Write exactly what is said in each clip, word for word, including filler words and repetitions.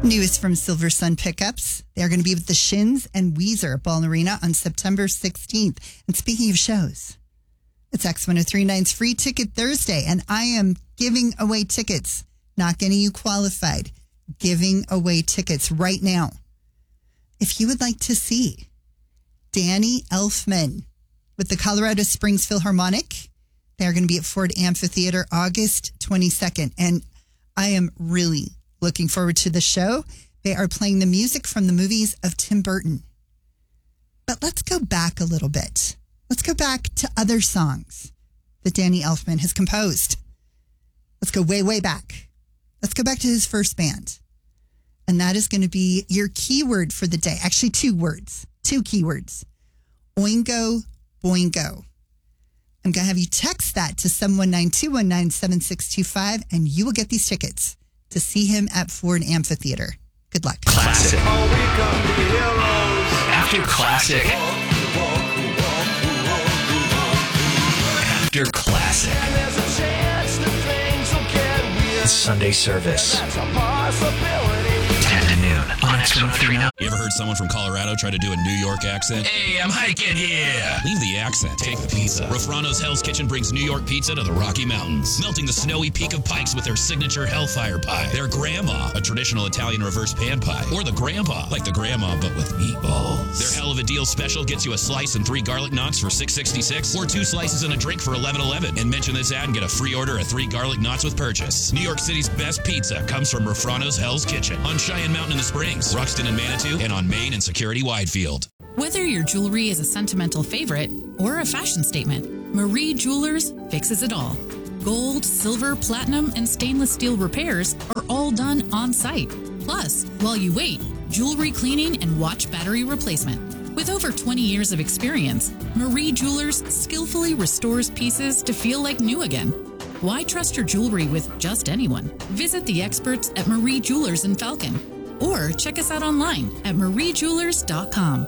News from Silver Sun Pickups. They're going to be with the Shins and Weezer at Ballin Arena on September sixteenth. And speaking of shows, it's X ten thirty-nine's Free Ticket Thursday, and I am giving away tickets, not getting you qualified, giving away tickets right now. If you would like to see Danny Elfman with the Colorado Springs Philharmonic, they're going to be at Ford Amphitheater August twenty-second. And I am really looking forward to the show. They are playing the music from the movies of Tim Burton. But let's go back a little bit. Let's go back to other songs that Danny Elfman has composed. Let's go way, way back. Let's go back to his first band. And that is going to be your keyword for the day. Actually, two words, two keywords. Oingo Boingo. I'm going to have you text that to seven one nine, two one nine, seven six two five, and you will get these tickets to see him at Ford Amphitheater. Good luck. Classic. After classic. After classic. Sunday service. ten to noon on X ten thirty-nine. You ever heard someone from Colorado try to do a New York accent? Hey, I'm hiking here. Leave the accent. Take the pizza. Rafrano's Hell's Kitchen brings New York pizza to the Rocky Mountains, melting the snowy peak of Pikes with their signature Hellfire Pie, their Grandma, a traditional Italian reverse pan pie, or the Grandpa, like the Grandma but with meatballs. Their Hell of a Deal special gets you a slice and three garlic knots for six sixty-six, or two slices and a drink for eleven eleven. And mention this ad and get a free order of three garlic knots with purchase. New York City's best pizza comes from Rafrano's Hell's Kitchen on Cheyenne Mountain in the Springs, Ruxton and Manitou, and on Main and Security Widefield. Whether your jewelry is a sentimental favorite or a fashion statement, Marie Jewelers fixes it all. Gold, silver, platinum, and stainless steel repairs are all done on site. Plus, while you wait, jewelry cleaning and watch battery replacement. With over twenty years of experience, Marie Jewelers skillfully restores pieces to feel like new again. Why trust your jewelry with just anyone? Visit the experts at Marie Jewelers in Falcon, or check us out online at marie jewelers dot com.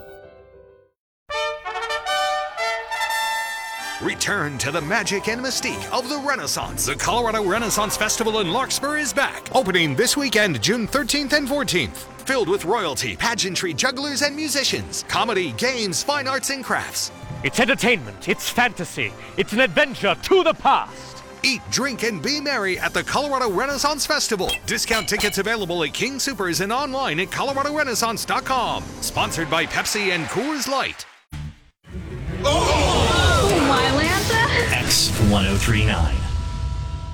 Return to the magic and mystique of the Renaissance. The Colorado Renaissance Festival in Larkspur is back, opening this weekend, June thirteenth and fourteenth. Filled with royalty, pageantry, jugglers, and musicians, comedy, games, fine arts, and crafts. It's entertainment, it's fantasy, it's an adventure to the past. Eat, drink, and be merry at the Colorado Renaissance Festival. Discount tickets available at King Soopers and online at colorado renaissance dot com. Sponsored by Pepsi and Coors Light. Oh, my Lanta! X ten thirty-nine.